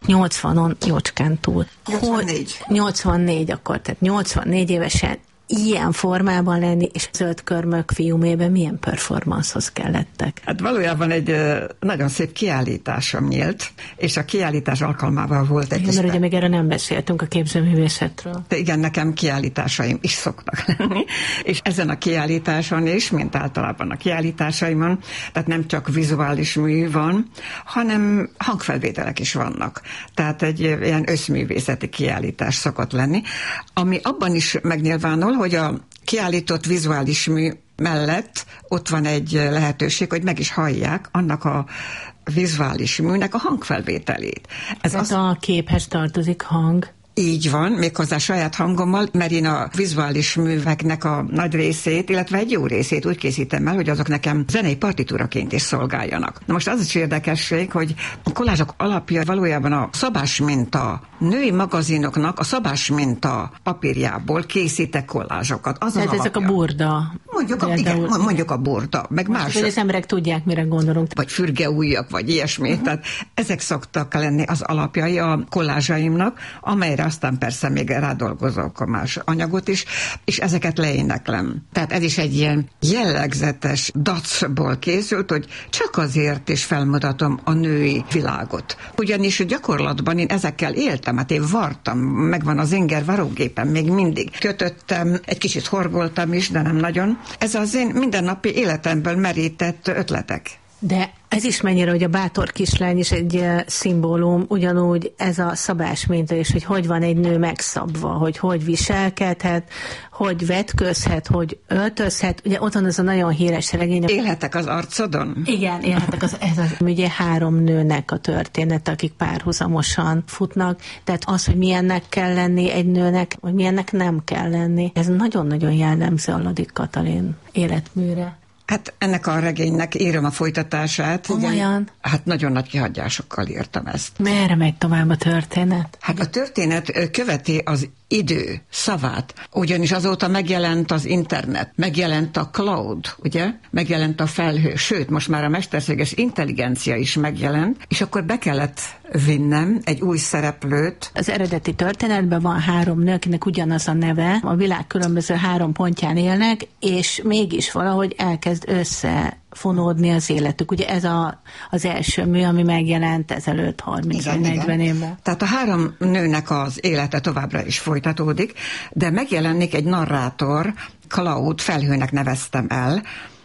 80-on jócskán túl. 84. 84 akkor, tehát 84 évesen ilyen formában lenni, és zöld körmök fiúmében milyen performancehoz kellettek? Hát valójában egy nagyon szép kiállításom nyílt, és a kiállítás alkalmával volt egy... Igen, mert ugye még erre nem beszéltünk a képzőművészetről. De igen, nekem kiállításaim is szoktak lenni, és ezen a kiállításon is, mint általában a kiállításaimon, tehát nem csak vizuális mű van, hanem hangfelvételek is vannak. Tehát egy ilyen összművészeti kiállítás szokott lenni, ami abban is megnyilvánul, hogy a kiállított vizuális mű mellett ott van egy lehetőség, hogy meg is hallják annak a vizuális műnek a hangfelvételét. Ez a képhez tartozik hang. Így van, méghozzá saját hangommal, mert én a vizuális műveknek a nagy részét, illetve egy jó részét úgy készítem el, hogy azok nekem zenei partitúraként is szolgáljanak. Na most az is érdekesség, hogy a kollázsok alapja valójában a szabásminta, női magazinoknak a szabásminta papírjából készítek kollázsokat. Az tehát ezek a burda. Mondjuk a burda, meg most más. Hogy az emberek tudják, mire gondolunk. Vagy fürgeújjak, vagy ilyesmi. Tehát ezek szoktak lenni az alapjai a kollázsaimnak, amelyre aztán persze még rádolgozok a más anyagot is, és ezeket leéneklem. Tehát ez is egy ilyen jellegzetes dacból készült, hogy csak azért is felmutatom a női világot. Ugyanis gyakorlatban én ezekkel éltem, hát én vartam, megvan az inger varógépen még mindig. Kötöttem, egy kicsit horgoltam is, de nem nagyon. Ez az én mindennapi életemből merített ötletek. De ez is mennyire, hogy a bátor kislány is egy szimbólum, ugyanúgy ez a szabásminta is, hogy van egy nő megszabva, hogy viselkedhet, hogy vetközhet, hogy öltözhet. Ugye ott van az a nagyon híres regény. Élhetek az arcodon? Igen, élhetek ugye 3 nőnek a történet, akik párhuzamosan futnak. Tehát az, hogy milyennek kell lenni egy nőnek, vagy milyennek nem kell lenni, ez nagyon-nagyon jellemző a Ladik Katalin életműre. Hát ennek a regénynek írom a folytatását. Komolyan? Hát nagyon nagy kihagyásokkal írtam ezt. Merre megy tovább a történet? Hát a történet követi az idő szavát, ugyanis azóta megjelent az internet, megjelent a cloud, ugye? Megjelent a felhő, sőt, most már a mesterséges intelligencia is megjelent, és akkor be kellett vinnem egy új szereplőt. Az eredeti történetben van 3 nő, akinek ugyanaz a neve, a világ különböző 3 pontján élnek, és mégis valahogy elkezd összefonódni az életük. Ugye ez az első mű, ami megjelent ezelőtt 30-40 évvel. Tehát a 3 nőnek az élete továbbra is folytatódik, de megjelenik egy narrátor, Cloud, felhőnek neveztem el,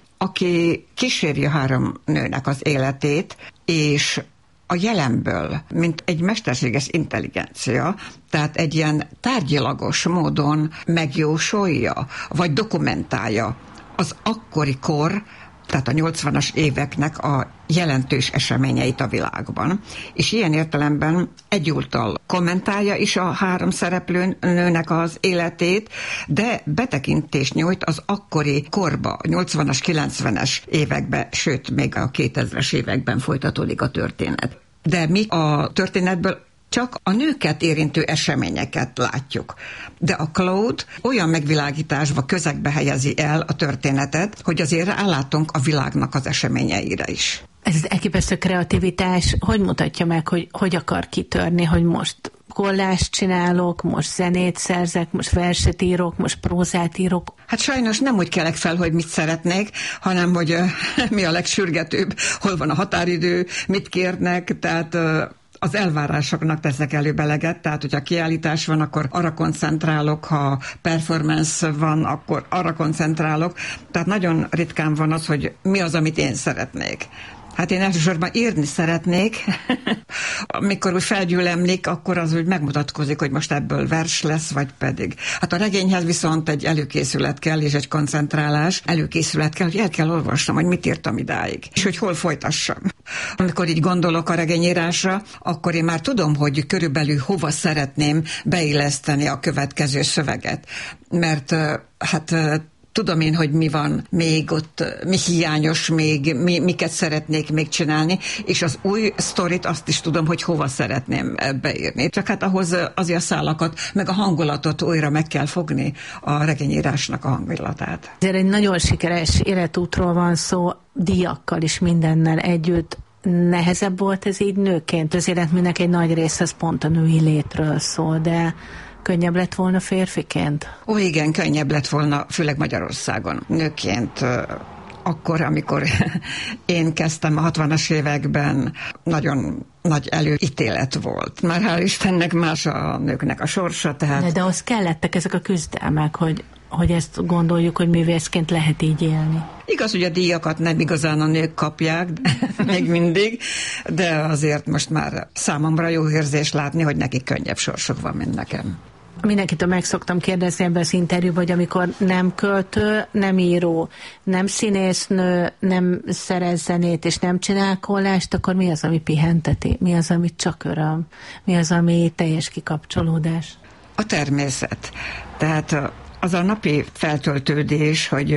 aki kíséri a 3 nőnek az életét, és a jelenből, mint egy mesterséges intelligencia, tehát egy ilyen tárgyilagos módon megjósolja, vagy dokumentálja az akkori kor, tehát a 80-as éveknek a jelentős eseményeit a világban. És ilyen értelemben egyúttal kommentálja is a 3 szereplőnőnek az életét, de betekintést nyújt az akkori korba, 80-as, 90-es években, sőt, még a 2000-es években folytatódik a történet. De mi a történetből csak a nőket érintő eseményeket látjuk. De a Cloud olyan megvilágításba, közegbe helyezi el a történetet, hogy azért rálátunk a világnak az eseményeire is. Ez az elképesztő kreativitás hogy mutatja meg, hogy akar kitörni, hogy most kollást csinálok, most zenét szerzek, most verset írok, most prózát írok? Hát sajnos nem úgy kelek fel, hogy mit szeretnék, hanem hogy mi a legsürgetőbb, hol van a határidő, mit kérnek, tehát az elvárásoknak teszek előbb eleget, tehát hogyha kiállítás van, akkor arra koncentrálok, ha performance van, akkor arra koncentrálok, tehát nagyon ritkán van az, hogy mi az, amit én szeretnék. Hát én elsősorban írni szeretnék. Amikor úgy felgyűlemlik, akkor az úgy megmutatkozik, hogy most ebből vers lesz, vagy pedig. Hát a regényhez viszont egy előkészület kell, és egy koncentrálás. Előkészület kell, hogy el kell olvasnom, hogy mit írtam idáig, és hogy hol folytassam. Amikor így gondolok a regényírásra, akkor én már tudom, hogy körülbelül hova szeretném beilleszteni a következő szöveget. Mert hát tudom én, hogy mi van még ott, mi hiányos még, miket szeretnék még csinálni, és az új sztorit azt is tudom, hogy hova szeretném beírni. Csak hát ahhoz azért a szálakat, meg a hangulatot újra meg kell fogni, a regényírásnak a hangulatát. Ezért egy nagyon sikeres életútról van szó, díjakkal is mindennel együtt. nehezebb volt ez így nőként? Az életműnek egy nagy része az pont a női létről szól, de könnyebb lett volna férfiként? Ó, igen, könnyebb lett volna, főleg Magyarországon. Nőként akkor, amikor én kezdtem a 60-as években, nagyon nagy előítélet volt. Már hál' Istennek más a nőknek a sorsa, tehát... De az kellettek ezek a küzdelmek, hogy ezt gondoljuk, hogy művészként lehet így élni. Igaz, hogy a díjakat nem igazán a nők kapják, még mindig, de azért most már számomra jó érzés látni, hogy nekik könnyebb sorsok van, mint nekem. Mindenkitől meg szoktam kérdezni ebben az interjúban, hogy amikor nem költő, nem író, nem színésznő, nem szerez zenét és nem csinál kollást, akkor mi az, ami pihenteti? Mi az, ami csak öröm? Mi az, ami teljes kikapcsolódás? A természet. Tehát az a napi feltöltődés, hogy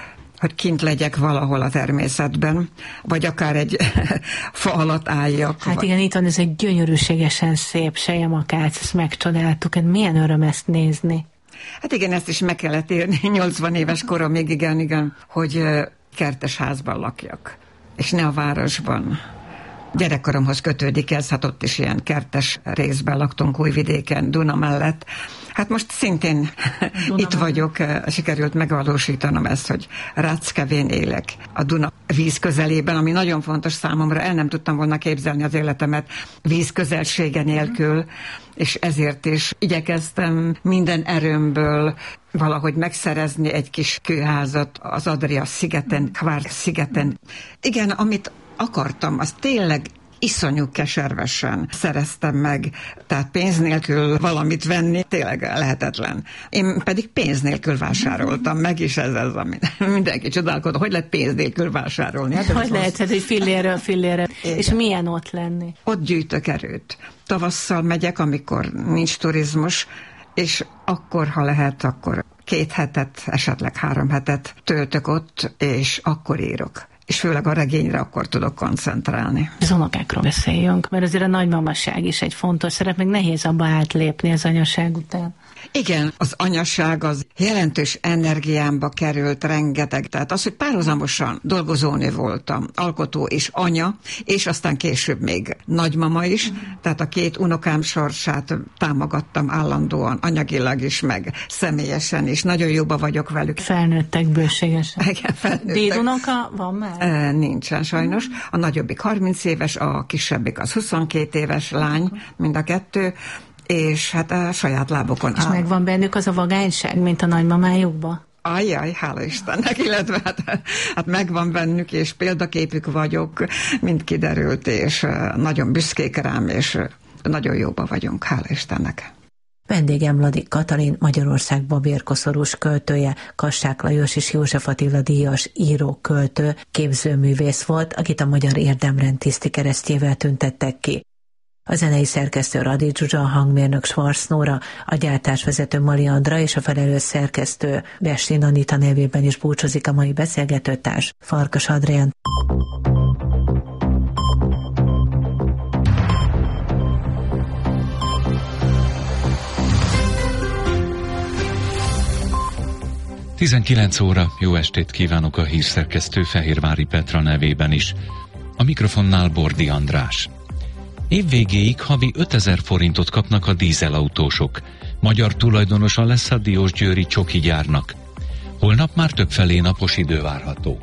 kint legyek valahol a természetben, vagy akár egy fa alatt álljak. Hát igen, itt van ez egy gyönyörűségesen szép selyemakác, ezt megcsodáltuk, hát milyen öröm ezt nézni. Hát igen, ezt is meg kellett érni 80 éves koromig, igen, hogy kertes házban lakjak, és ne a városban. Gyerekkoromhoz kötődik ez, hát ott is ilyen kertes részben laktunk Újvidéken, Duna mellett. Hát most szintén itt vagyok, sikerült megvalósítanom ezt, hogy Ráckevén élek a Duna víz közelében, ami nagyon fontos számomra, el nem tudtam volna képzelni az életemet víz közelsége nélkül, és ezért is igyekeztem minden erőmből valahogy megszerezni egy kis kőházat az Adria szigeten, Kvár szigeten. Igen, amit akartam, az tényleg iszonyú keservesen szereztem meg, tehát pénz nélkül valamit venni tényleg lehetetlen. Én pedig pénz nélkül vásároltam meg, és ez az, ami mindenki csodálkodott, hogy lehet pénz nélkül vásárolni. Hát hogy lehet, hogy fillérről fillérre, és milyen ott lenni? Ott gyűjtök erőt. Tavasszal megyek, amikor nincs turizmus, és akkor, ha lehet, akkor 2 hetet, esetleg 3 hetet töltök ott, és akkor írok. És főleg a regényre akkor tudok koncentrálni. Az unokákról beszéljünk, mert azért a nagymamaság is egy fontos szerep, meg nehéz abba átlépni az anyaság után. Igen, az anyaság az jelentős energiámba került rengeteg. Tehát az, hogy párhuzamosan dolgozónő voltam, alkotó és anya, és aztán később még nagymama is, tehát a 2 unokám sorsát támogattam állandóan, anyagilag is, meg személyesen is. Nagyon jóba vagyok velük. Felnőttek bőségesen. Igen, felnőttek. Dédunoka van már? Nincsen sajnos. A nagyobbik 30 éves, a kisebbik az 22 éves lány, mind a 2, és hát a saját lábokon áll. És megvan bennük az a vagányság, mint a nagymamájukban? Ajjaj, hála Istennek, illetve hát megvan bennük, és példaképük vagyok, mint kiderült, és nagyon büszkék rám, és nagyon jóba vagyunk, hála Istennek. Vendégem Ladik Katalin, Magyarország babérkoszorús költője, Kassák Lajos és József Attila díjas író, költő, képzőművész volt, akit a Magyar Érdemrend tiszti keresztjével tüntettek ki. A zenei szerkesztő Radi Zsuzsa, a hangmérnök Schwarz Nóra, a gyártásvezető Mali Andra és a felelős szerkesztő Bestin Anita nevében is búcsúzik a mai beszélgetőtárs, Farkas Adrián. Tizenkilenc óra, jó estét kívánok a hírszerkesztő Fehérvári Petra nevében is. A mikrofonnál Bordi András. Évvégéig havi 5000 forintot kapnak a dízelautósok. Magyar tulajdonosa lesz a diósgyőri csoki gyárnak. Holnap már többfelé napos idő várható.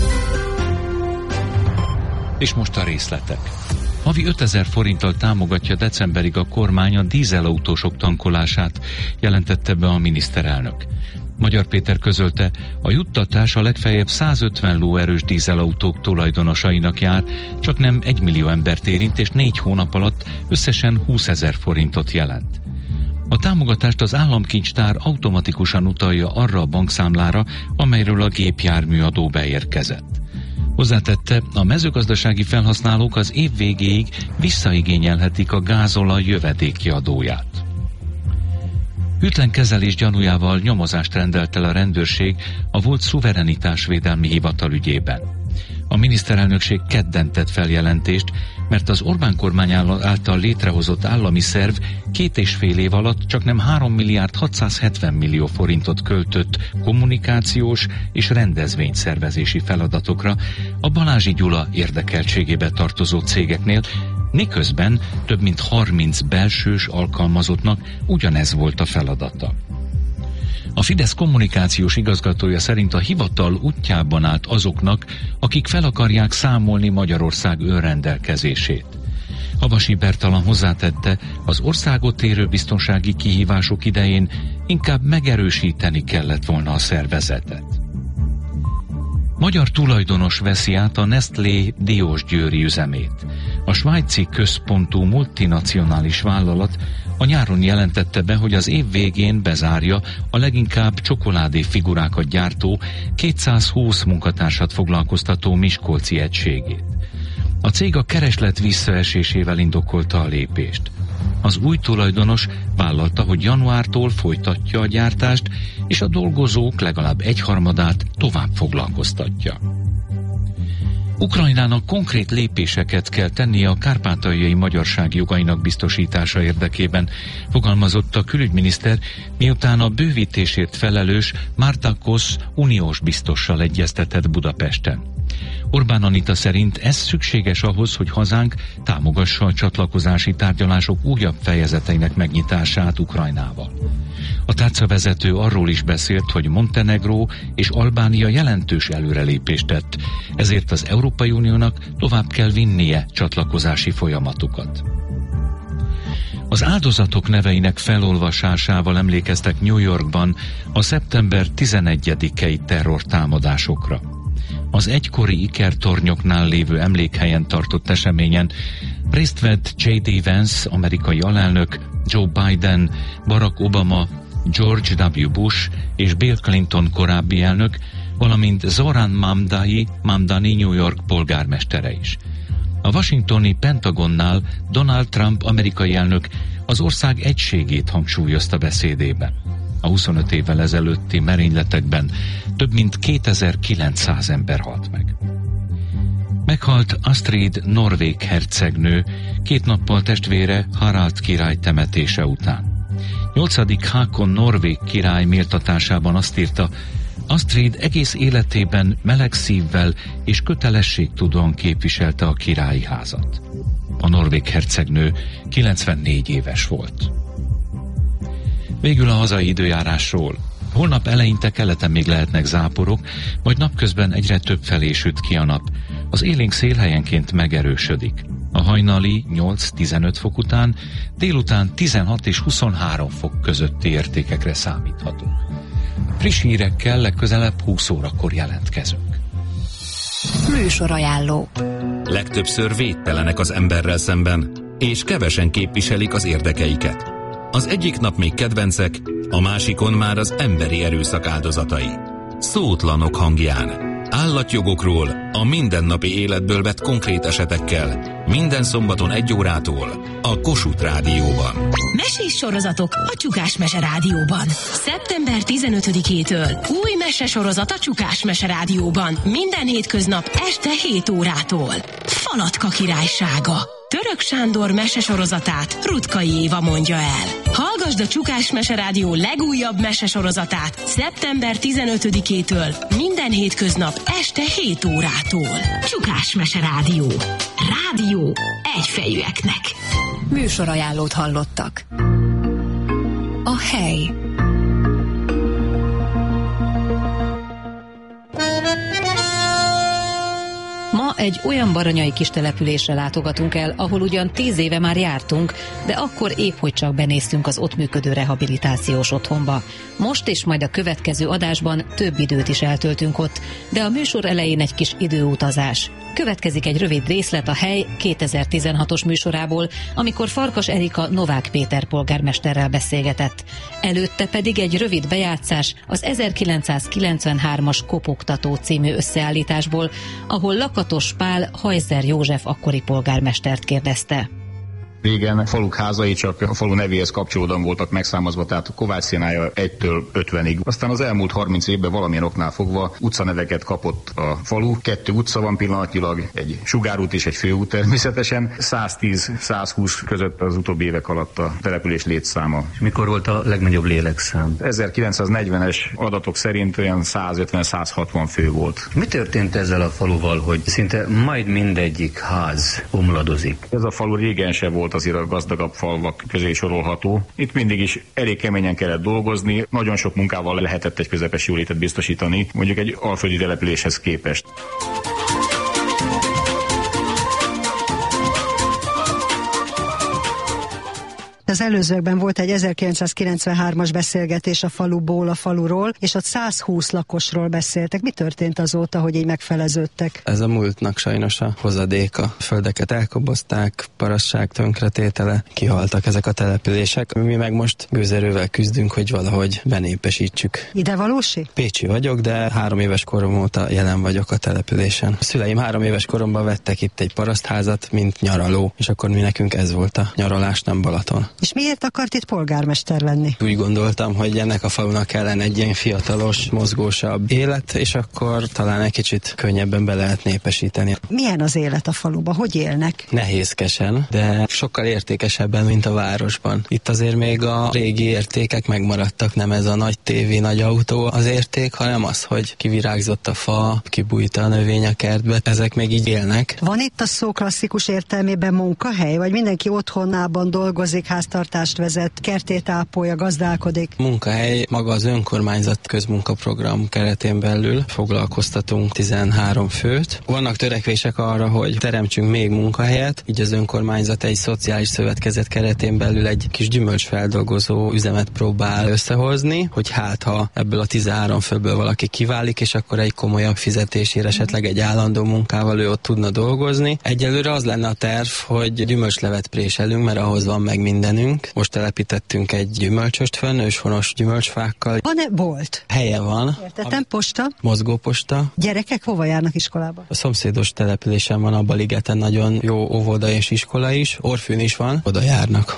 És most a részletek. Havi 5000 forinttal támogatja decemberig a kormány a dízelautósok tankolását, jelentette be a miniszterelnök. Magyar Péter közölte, a juttatás a legfeljebb 150 lóerős dízelautók tulajdonosainak jár, csak nem 1 millió embert érint, és 4 hónap alatt összesen 20 000 forintot jelent. A támogatást az államkincstár automatikusan utalja arra a bankszámlára, amelyről a gépjárműadó beérkezett. Hozzátette, a mezőgazdasági felhasználók az év végéig visszaigényelhetik a gázolaj jövedéki adóját. Hűtlen kezelés gyanújával nyomozást rendelt el a rendőrség a volt szuverenitásvédelmi hivatal ügyében. A miniszterelnökség kedden tett feljelentést, mert az Orbán kormány által létrehozott állami szerv 2,5 év alatt csaknem 3 milliárd 670 millió forintot költött kommunikációs és rendezvényszervezési feladatokra a Balázsi Gyula érdekeltségébe tartozó cégeknél, miközben több mint 30 belsős alkalmazottnak ugyanez volt a feladata. A Fidesz kommunikációs igazgatója szerint a hivatal útjában állt azoknak, akik fel akarják számolni Magyarország önrendelkezését. Havasi Bertalan hozzátette, az országot érő biztonsági kihívások idején inkább megerősíteni kellett volna a szervezetet. Magyar tulajdonos veszi át a Nestlé Diósgyőri üzemét. A svájci központú multinacionális vállalat a nyáron jelentette be, hogy az év végén bezárja a leginkább csokoládé figurákat gyártó 220 munkatársat foglalkoztató miskolci egységét. A cég a kereslet visszaesésével indokolta a lépést. Az új tulajdonos vállalta, hogy januártól folytatja a gyártást, és a dolgozók legalább 1/3 tovább foglalkoztatja. Ukrajnának konkrét lépéseket kell tennie a kárpátaljai magyarság jogainak biztosítása érdekében, fogalmazott a külügyminiszter, miután a bővítésért felelős Marta Kosz uniós biztossal egyeztetett Budapesten. Orbán Anita szerint ez szükséges ahhoz, hogy hazánk támogassa a csatlakozási tárgyalások újabb fejezeteinek megnyitását Ukrajnával. A tárcavezető arról is beszélt, hogy Montenegró és Albánia jelentős előrelépést tett, ezért az Európai Uniónak tovább kell vinnie csatlakozási folyamatukat. Az áldozatok neveinek felolvasásával emlékeztek New Yorkban a szeptember 11-i terrortámadásokra. Az egykori ikertornyoknál lévő emlékhelyen tartott eseményen részt vett J.D. Vance, amerikai alelnök, Joe Biden, Barack Obama, George W. Bush és Bill Clinton korábbi elnök, valamint Zoran Mamdani New York polgármestere is. A washingtoni Pentagonnál Donald Trump amerikai elnök az ország egységét hangsúlyozta beszédében. A 25 évvel ezelőtti merényletekben több mint 2900 ember halt meg. Meghalt Astrid norvég hercegnő 2 nappal testvére Harald király temetése után. 8. Hákon norvég király méltatásában azt írta, Astrid egész életében meleg szívvel és kötelességtudóan képviselte a királyi házat. A norvég hercegnő 94 éves volt. Végül a hazai időjárásról. Holnap eleinte keleten még lehetnek záporok, majd napközben egyre több felé süt ki a nap. Az élénk szél helyenként megerősödik. A hajnali 8-15 fok után délután 16 és 23 fok közötti értékekre számíthatunk. Friss hírekkel legközelebb 20 órakor jelentkezünk. Műsorajánló. Legtöbbször védtelenek az emberrel szemben, és kevesen képviselik az érdekeiket. Az egyik nap még kedvencek, a másikon már az emberi erőszak áldozatai. Szótlanok hangján. Állatjogokról, a mindennapi életből vett konkrét esetekkel. Minden szombaton 1 órától a Kossuth Rádióban. Mesés sorozatok a Csukás Mese Rádióban. Szeptember 15-től új mesesorozat a Csukás Mese Rádióban. Minden hétköznap este 7 órától. Falatka királysága. Török Sándor mesesorozatát Rutkai Éva mondja el. Hallgasd a Csukás Mese Rádió legújabb mesesorozatát szeptember 15-től minden hétköznap este 7 órától. Csukás Mese Rádió. Rádió egyfejűeknek. Műsorajánlót hallottak. A hely. Ma egy olyan baranyai kis településre látogatunk el, ahol ugyan 10 éve már jártunk, de akkor épp hogy csak benéztünk az ott működő rehabilitációs otthonba. Most és majd a következő adásban több időt is eltöltünk ott, de a műsor elején egy kis időutazás. Következik egy rövid részlet a Hely 2016-os műsorából, amikor Farkas Erika Novák Péter polgármesterrel beszélgetett. Előtte pedig egy rövid bejátszás az 1993-as Kopogtató című összeállításból, ahol Lakatos Pál Hajzer József akkori polgármestert kérdezte. Régen faluk házai csak a falu nevéhez kapcsolódóan voltak megszámozva, tehát Kovács szénája 1-től 50-ig. Aztán az elmúlt 30 évben valamilyen oknál fogva utcaneveket kapott a falu. 2 utca van pillanatnyilag, egy sugárút és egy főút természetesen. 110-120 között az utóbbi évek alatt a település létszáma. És mikor volt a legnagyobb lélekszám? 1940-es adatok szerint olyan 150-160 fő volt. Mi történt ezzel a faluval, hogy szinte majd mindegyik ház omladozik? Ez a falu régen se volt azért a gazdagabb falvak közé sorolható. Itt mindig is elég keményen kellett dolgozni, nagyon sok munkával lehetett egy közepes jólétet biztosítani, mondjuk egy alföldi településhez képest. Az előzőkben volt egy 1993-as beszélgetés a faluból, a faluról, és ott 120 lakosról beszéltek. Mi történt azóta, hogy így megfeleződtek? Ez a múltnak sajnos a hozadéka. Földeket elkobozták, parasság tönkretétele, kihaltak ezek a települések. Mi meg most gőzerővel küzdünk, hogy valahogy benépesítsük. Ide valósi? Pécsi vagyok, de 3 éves korom óta jelen vagyok a településen. A szüleim 3 éves koromban vettek itt egy parasztházat, mint nyaraló, és akkor mi nekünk ez volt a nyaralás, nem Balaton. És miért akart itt polgármester lenni? Úgy gondoltam, hogy ennek a falunak kellene egy ilyen fiatalos, mozgósabb élet, és akkor talán egy kicsit könnyebben be lehet népesíteni. Milyen az élet a faluban? Hogy élnek? Nehézkesen, de sokkal értékesebben, mint a városban. Itt azért még a régi értékek megmaradtak, nem ez a nagy tévé, nagy autó az érték, hanem az, hogy kivirágzott a fa, kibújt a növény a kertbe, ezek még így élnek. Van itt a szó klasszikus értelmében munkahely, vagy mindenki otthonában dolgozik, háztartást vezet, kertét ápolja, gazdálkodik? Munkahely, maga az önkormányzat közmunkaprogram keretén belül foglalkoztatunk 13 főt. Vannak törekvések arra, hogy teremtsünk még munkahelyet, így az önkormányzat egy szociális szövetkezet keretén belül egy kis gyümölcsfeldolgozó üzemet próbál összehozni, hogy hát ha ebből a 13 főből valaki kiválik, és akkor egy komolyabb fizetésért, esetleg egy állandó munkával ő ott tudna dolgozni. Egyelőre az lenne a terv, hogy gyümölcslevet préselünk, mert ahhoz van meg mindenünk. Most telepítettünk egy gyümölcsöst fönn, őshonos gyümölcsfákkal. Van-e bolt? Helye van. Értettem, posta? Mozgóposta. Gyerekek hova járnak iskolába? A szomszédos településen van, a Baligeten nagyon jó óvoda és iskola is. Orfűn is van, oda járnak.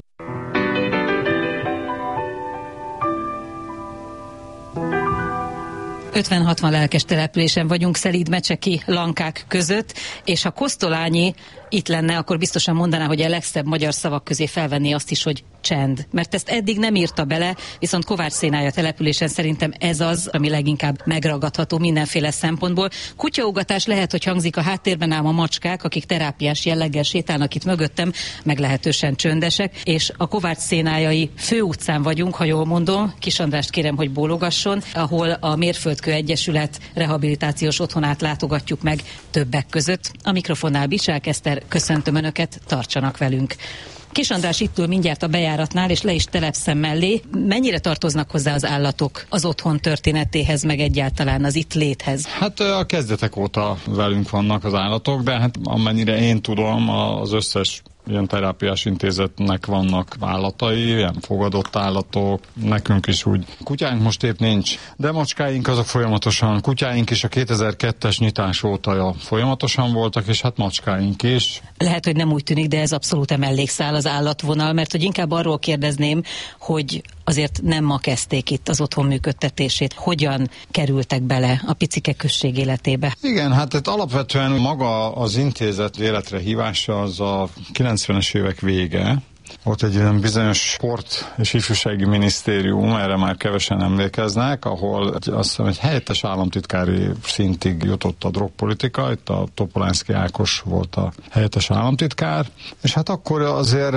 ...50-60 lelkes településen vagyunk, Szelíd-Mecseki lankák között, és ha Kosztolányi itt lenne, akkor biztosan mondaná, hogy a legszebb magyar szavak közé felvenné azt is, hogy csend. Mert ezt eddig nem írta bele, viszont Kovács szénája településen szerintem ez az, ami leginkább megragadható mindenféle szempontból. Kutyaugatás lehet, hogy hangzik a háttérben, ám a macskák, akik terápiás jelleggel sétálnak itt mögöttem, meglehetősen csöndesek, és a Kovács szénájai főutcán vagyunk, ha jól mondom, Kis Andrást kérem, hogy bólogasson, ahol a Mérföldkő Egyesület rehabilitációs otthonát látogatjuk meg többek között. A mikrofonnál Bicsák Eszter, köszöntöm Önöket, tartsanak velünk. Kis András itt ül mindjárt a bejáratnál, és le is telepszem mellé. Mennyire tartoznak hozzá az állatok az otthon történetéhez, meg egyáltalán az itt léthez? Hát a kezdetek óta velünk vannak az állatok, de hát amennyire én tudom, az összes ilyen terápiás intézetnek vannak állatai, ilyen fogadott állatok, nekünk is úgy. Kutyánk most épp nincs, de macskáink azok folyamatosan, kutyáink is a 2002-es nyitás óta folyamatosan voltak, és hát macskáink is. Lehet, hogy nem úgy tűnik, de ez abszolút mellékszál az állatvonal, mert hogy inkább arról kérdezném, hogy azért nem ma kezdték itt az otthon működtetését. Hogyan kerültek bele a picike község életébe? Igen, hát alapvetően maga az intézet életre hívása az a 90-es évek vége. Ott egy ilyen bizonyos sport és ifjúsági minisztérium, erre már kevesen emlékeznek, ahol azt hiszem egy helyettes államtitkári szintig jutott a drogpolitika, itt a Topolánszky Ákos volt a helyettes államtitkár, és hát akkor azért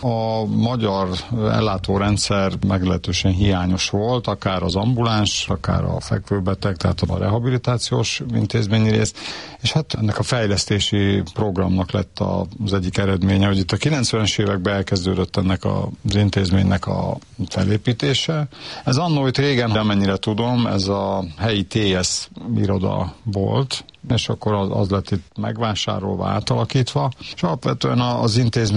a magyar ellátórendszer meglehetősen hiányos volt, akár az ambuláns, akár a fekvőbeteg, tehát a rehabilitációs intézményi rész, és hát ennek a fejlesztési programnak lett az egyik eredménye, hogy itt a 90-es években elkezdődött ennek az intézménynek a felépítése. Ez annó itt régen, amennyire tudom, ez a helyi TS iroda volt, és akkor az lett itt megvásárolva, átalakítva, és alapvetően az intézmény